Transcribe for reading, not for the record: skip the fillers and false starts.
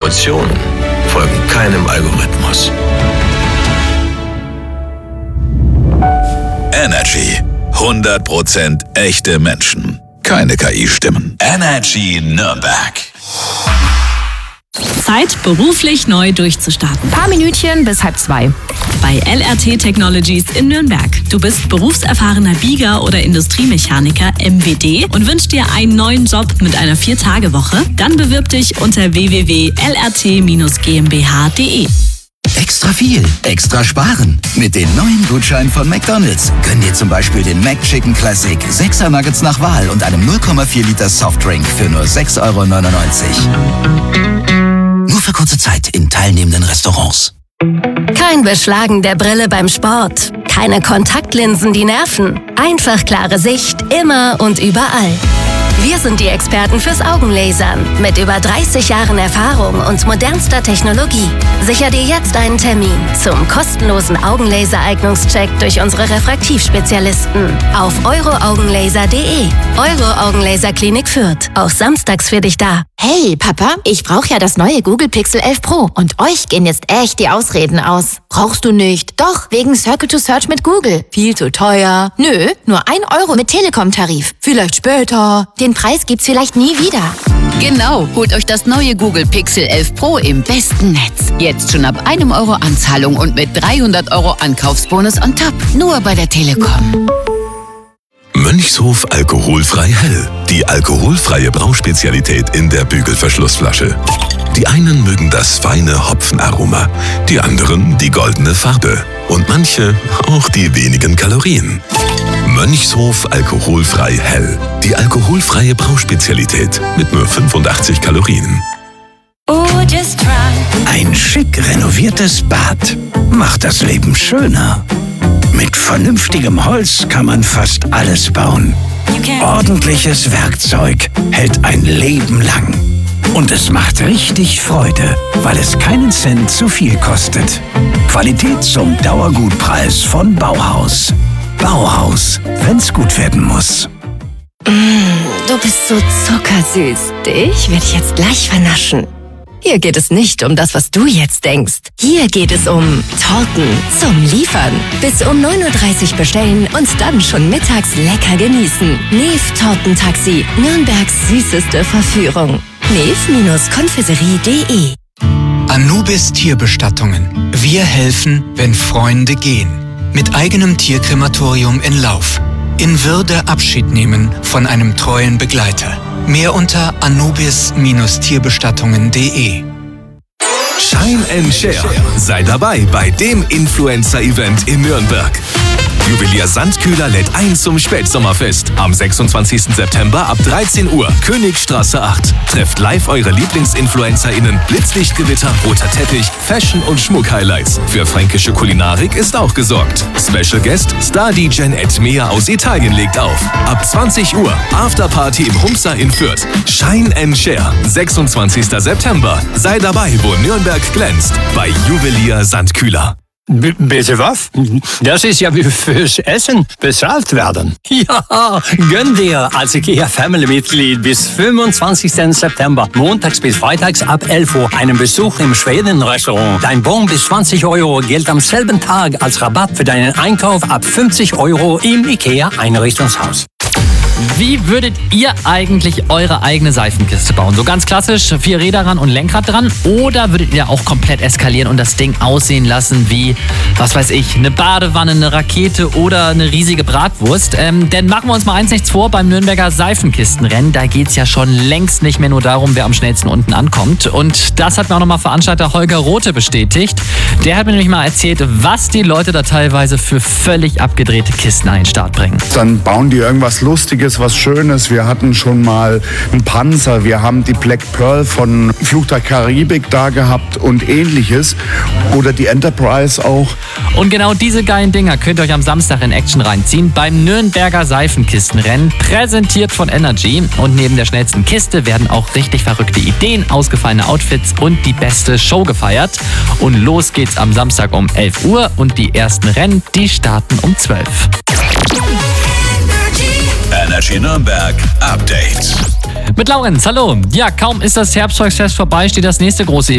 Emotionen folgen keinem Algorithmus. Energy. 100% echte Menschen. Keine KI-Stimmen. Energy Nürnberg. Zeit, beruflich neu durchzustarten. Paar Minütchen bis 1:30. Bei LRT Technologies in Nürnberg. Du bist berufserfahrener Bieger oder Industriemechaniker MWD und wünschst dir einen neuen Job mit einer 4-Tage-Woche? Dann bewirb dich unter www.lrt-gmbh.de. Extra viel, extra sparen. Mit den neuen Gutscheinen von McDonald's gönn dir zum Beispiel den McChicken Classic 6er Nuggets nach Wahl und einem 0,4 Liter Softdrink für nur 6,99 €. Nur für kurze Zeit in teilnehmenden Restaurants. Kein Beschlagen der Brille beim Sport. Keine Kontaktlinsen, die nerven. Einfach klare Sicht, immer und überall. Wir sind die Experten fürs Augenlasern. Mit über 30 Jahren Erfahrung und modernster Technologie. Sicher dir jetzt einen Termin zum kostenlosen Augenlaser-Eignungscheck durch unsere Refraktivspezialisten auf euroaugenlaser.de. Euro-Augenlaser-Klinik Fürth. Auch samstags für dich da. Hey, Papa, ich brauche ja das neue Google Pixel 11 Pro. Und euch gehen jetzt echt die Ausreden aus. Brauchst du nicht? Doch, wegen Circle to Search mit Google. Viel zu teuer. Nö, nur 1 € mit Telekom-Tarif. Vielleicht später. Den Preis gibt's vielleicht nie wieder. Genau, holt euch das neue Google Pixel 11 Pro im besten Netz. Jetzt schon ab 1 € Anzahlung und mit 300 € Ankaufsbonus on top. Nur bei der Telekom. Mönchshof alkoholfrei hell. Die alkoholfreie Brauspezialität in der Bügelverschlussflasche. Die einen mögen das feine Hopfenaroma, die anderen die goldene Farbe und manche auch die wenigen Kalorien. Mönchshof alkoholfrei hell. Die alkoholfreie Brauspezialität mit nur 85 Kalorien. Ein schick renoviertes Bad macht das Leben schöner. Mit vernünftigem Holz kann man fast alles bauen. Ordentliches Werkzeug hält ein Leben lang. Und es macht richtig Freude, weil es keinen Cent zu viel kostet. Qualität zum Dauergutpreis von Bauhaus. Bauhaus, wenn's gut werden muss. Du bist so zuckersüß. Dich werde ich jetzt gleich vernaschen. Hier geht es nicht um das, was du jetzt denkst. Hier geht es um Torten zum Liefern. Bis um 9:30 Uhr bestellen und dann schon mittags lecker genießen. Neef Tortentaxi, Nürnbergs süßeste Verführung. neef-confiserie.de. Anubis Tierbestattungen. Wir helfen, wenn Freunde gehen. Mit eigenem Tierkrematorium in Lauf. In Würde Abschied nehmen von einem treuen Begleiter. Mehr unter anubis-tierbestattungen.de. Shine and Share. Sei dabei bei dem Influencer-Event in Nürnberg. Juwelier Sandkühler lädt ein zum Spätsommerfest. Am 26. September ab 13 Uhr, Königstraße 8. Trefft live eure LieblingsinfluencerInnen, Blitzlichtgewitter, roter Teppich, Fashion- und Schmuck-Highlights. Für fränkische Kulinarik ist auch gesorgt. Special Guest, Star-DJ Ed Mea aus Italien legt auf. Ab 20 Uhr, Afterparty im Humsa in Fürth. Shine and Share, 26. September. Sei dabei, wo Nürnberg glänzt. Bei Juwelier Sandkühler. Bitte was? Das ist ja wie fürs Essen bezahlt werden. Ja, gönn dir als IKEA-Family-Mitglied bis 25. September, montags bis freitags ab 11 Uhr, einen Besuch im Schweden-Restaurant. Dein Bon bis 20 € gilt am selben Tag als Rabatt für deinen Einkauf ab 50 € im IKEA-Einrichtungshaus. Wie würdet ihr eigentlich eure eigene Seifenkiste bauen? So ganz klassisch, 4 Räder ran und Lenkrad dran? Oder würdet ihr auch komplett eskalieren und das Ding aussehen lassen wie, was weiß ich, eine Badewanne, eine Rakete oder eine riesige Bratwurst? Denn machen wir uns mal eins nichts vor, beim Nürnberger Seifenkistenrennen, da geht's ja schon längst nicht mehr nur darum, wer am schnellsten unten ankommt. Und das hat mir auch nochmal Veranstalter Holger Rothe bestätigt. Der hat mir nämlich mal erzählt, was die Leute da teilweise für völlig abgedrehte Kisten an den Start bringen. Dann bauen die irgendwas Lustiges, was Schönes. Wir hatten schon mal einen Panzer, wir haben die Black Pearl von Fluch der Karibik da gehabt und ähnliches. Oder die Enterprise auch. Und genau diese geilen Dinger könnt ihr euch am Samstag in Action reinziehen beim Nürnberger Seifenkistenrennen, präsentiert von Energy. Und neben der schnellsten Kiste werden auch richtig verrückte Ideen, ausgefallene Outfits und die beste Show gefeiert. Und los geht's am Samstag um 11 Uhr und die ersten Rennen, die starten um 12. Energy Nürnberg Update. Mit Laurenz, hallo. Ja, kaum ist das Herbstvolksfest vorbei, steht das nächste große